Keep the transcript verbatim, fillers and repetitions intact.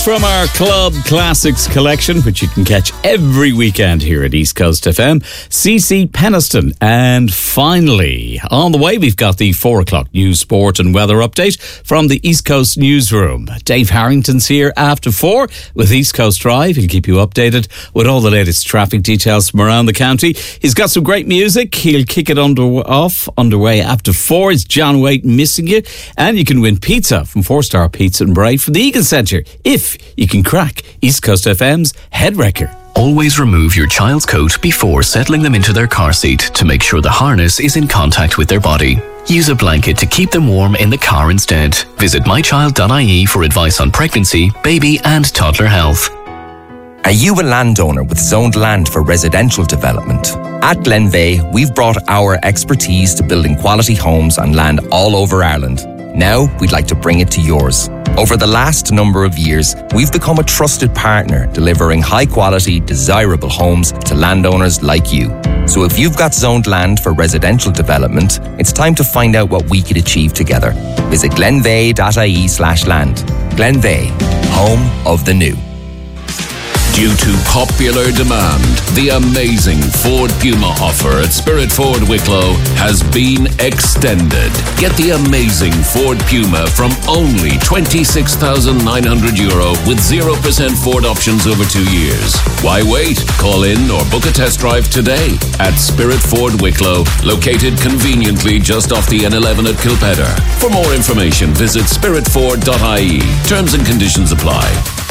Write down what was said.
from our Club Classics collection, which you can catch every weekend here at East Coast F M. C C Peniston. And finally, on the way, we've got the four o'clock news, sport and weather update from the East Coast newsroom. Dave Harrington's here after four with East Coast Drive. He'll keep you updated with all the latest traffic details from around the county. He's got some great music. He'll kick it under, off underway after four. It's John Waite, Missing You. And you can win pizza from Four Star Pizza and Braid from the Egan Centre if you can crack East Coast F M's Head Wrecker. Always remove your child's coat before settling them into their car seat to make sure the harness is in contact with their body. Use a blanket to keep them warm in the car instead. Visit my child dot I E for advice on pregnancy, baby and toddler health. Are you a landowner with zoned land for residential development? At Glenveigh, we've brought our expertise to building quality homes on land all over Ireland. Now, we'd like to bring it to yours. Over the last number of years, we've become a trusted partner, delivering high-quality, desirable homes to landowners like you. So if you've got zoned land for residential development, it's time to find out what we could achieve together. Visit glenveigh dot I E slash land. Glenveigh, home of the new. Due to popular demand, the amazing Ford Puma offer at Spirit Ford Wicklow has been extended. Get the amazing Ford Puma from only twenty-six thousand nine hundred euro with zero percent Ford options over two years. Why wait? Call in or book a test drive today at Spirit Ford Wicklow, located conveniently just off the N eleven at Kilpedder. For more information, visit spirit ford dot I E. Terms and conditions apply.